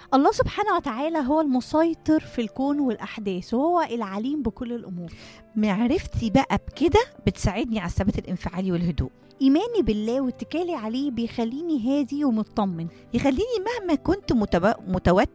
الله سبحانه وتعالى هو المسيطر في الكون والأحداث، وهو العليم بكل الأمور. معرفتي بقى بكده بتساعدني على الثبات الانفعالي والهدوء. إيماني بالله واتكالي عليه بيخليني هادي ومطمن. يخليني مهما كنت متوتر